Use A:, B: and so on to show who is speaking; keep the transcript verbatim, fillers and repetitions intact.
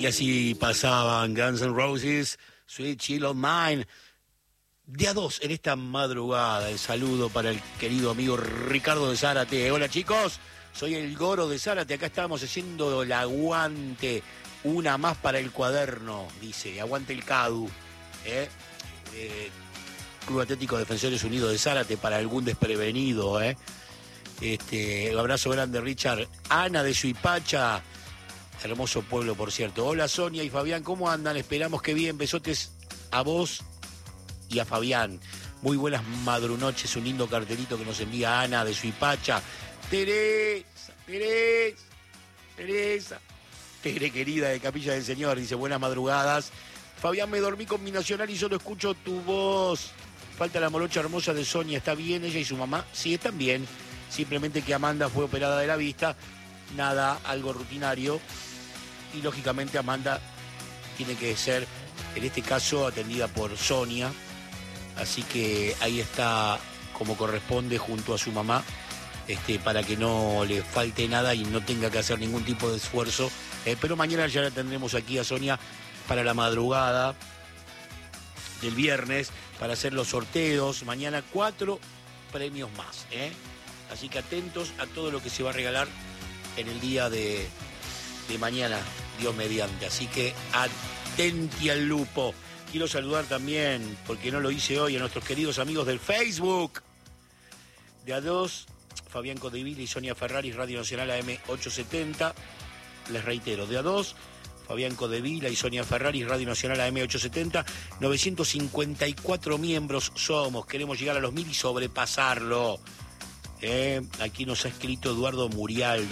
A: Y así pasaban Guns N' Roses, Sweet Child of Mine. De a dos en esta madrugada. El saludo para el querido amigo Ricardo de Zárate. Hola chicos, soy el Goro de Zárate. Acá estamos haciendo el aguante. Una más para el cuaderno, dice. Aguante el CADU. ¿eh? Eh, Club Atlético Defensores Unidos de Zárate para algún desprevenido. ¿eh? Este, un abrazo grande, Richard. Ana de Suipacha. Hermoso pueblo, por cierto. Hola Sonia y Fabián, ¿cómo andan? Esperamos que bien. Besotes a vos y a Fabián. Muy buenas madrunoches, un lindo cartelito que nos envía Ana de Suipacha. Teresa, Teresa, Teresa. Tere querida de Capilla del Señor, dice buenas madrugadas. Fabián, me dormí con mi Nacional y solo escucho tu voz. Falta la morocha hermosa de Sonia, ¿está bien ella y su mamá? Sí, están bien. Simplemente que Amanda fue operada de la vista. Nada, algo rutinario. Y lógicamente Amanda tiene que ser, en este caso, atendida por Sonia. Así que ahí está como corresponde junto a su mamá, este, para que no le falte nada y no tenga que hacer ningún tipo de esfuerzo. Eh, pero mañana ya la tendremos aquí a Sonia para la madrugada del viernes, para hacer los sorteos. Mañana cuatro premios más. ¿eh? Así que atentos a todo lo que se va a regalar en el día de, de mañana, Dios mediante. Así que atenti al lupo. Quiero saludar también, porque no lo hice hoy, a nuestros queridos amigos del Facebook. De a dos, Fabián Codevila y Sonia Ferrari, Radio Nacional A M ochocientos setenta. Les reitero, de a dos, Fabián Codevila y Sonia Ferrari, Radio Nacional A M ochocientos setenta. novecientos cincuenta y cuatro miembros somos. Queremos llegar a los mil y sobrepasarlo. Eh, aquí nos ha escrito Eduardo Murialdo.